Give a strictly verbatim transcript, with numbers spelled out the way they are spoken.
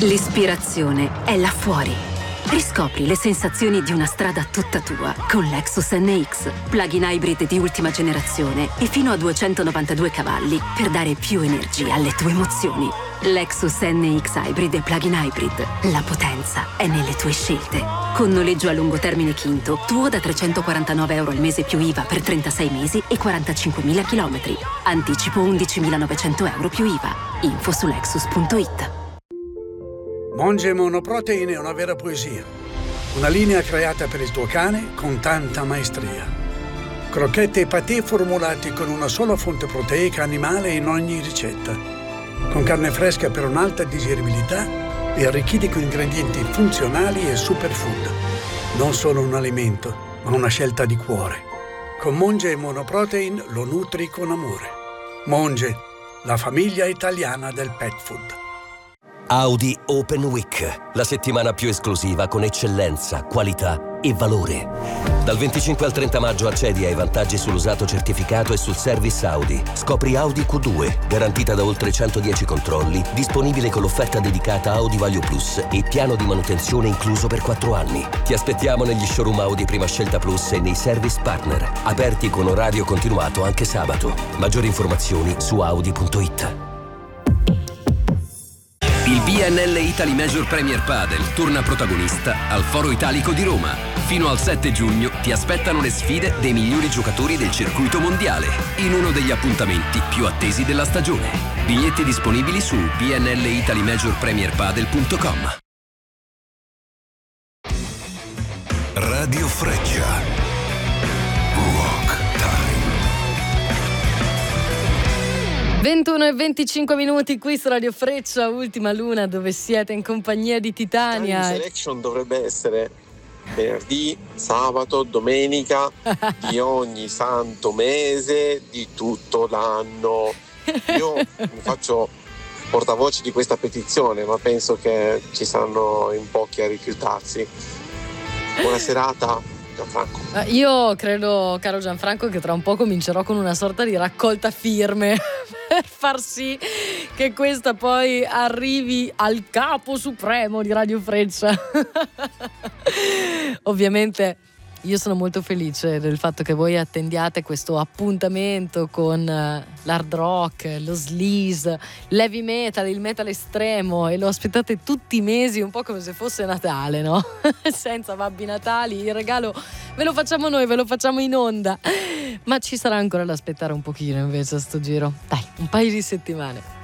L'ispirazione è là fuori. Riscopri le sensazioni di una strada tutta tua con Lexus N X. Plug-in hybrid di ultima generazione e fino a duecentonovantadue cavalli per dare più energia alle tue emozioni. Lexus N X Hybrid e Plug-in hybrid. La potenza è nelle tue scelte. Con noleggio a lungo termine Quinto, tuo da trecentoquarantanove euro al mese più I V A per trentasei mesi e quarantacinquemila chilometri. Anticipo undicimilanovecento euro più I V A. Info su lexus punto it. Monge Monoprotein è una vera poesia. Una linea creata per il tuo cane con tanta maestria. Crocchette e patè formulati con una sola fonte proteica animale in ogni ricetta. Con carne fresca per un'alta digeribilità e arricchiti con ingredienti funzionali e superfood. Non solo un alimento, ma una scelta di cuore. Con Monge Monoprotein lo nutri con amore. Monge, la famiglia italiana del pet food. Audi Open Week, la settimana più esclusiva con eccellenza, qualità e valore. Dal venticinque al trenta maggio accedi ai vantaggi sull'usato certificato e sul service Audi. Scopri Audi Q due, garantita da oltre centodieci controlli, disponibile con l'offerta dedicata Audi Value Plus e piano di manutenzione incluso per quattro anni. Ti aspettiamo negli showroom Audi Prima Scelta Plus e nei service partner, aperti con orario continuato anche sabato. Maggiori informazioni su audi punto it. Il B N L Italy Major Premier Padel torna protagonista al Foro Italico di Roma. Fino al sette giugno ti aspettano le sfide dei migliori giocatori del circuito mondiale in uno degli appuntamenti più attesi della stagione. Biglietti disponibili su b n l italy major premier padel punto com. Radio Freccia. Rock Time. ventuno e venticinque minuti qui su Radio Freccia, Ultima Luna, dove siete in compagnia di Titania. Time Selection dovrebbe essere venerdì, sabato, domenica di ogni santo mese di tutto l'anno. Io mi faccio portavoce di questa petizione, ma penso che ci saranno in pochi a rifiutarsi. Buona serata, Gianfranco. Io credo, caro Gianfranco, che tra un po' comincerò con una sorta di raccolta firme per far sì che questa poi arrivi al capo supremo di Radio Freccia. Ovviamente io sono molto felice del fatto che voi attendiate questo appuntamento con l'hard rock, lo sleaze, l'heavy metal, il metal estremo, e lo aspettate tutti i mesi un po' come se fosse Natale, no? Senza Babbi Natali, il regalo ve lo facciamo noi, ve lo facciamo in onda, ma ci sarà ancora da aspettare un pochino invece a sto giro. Dai, un paio di settimane.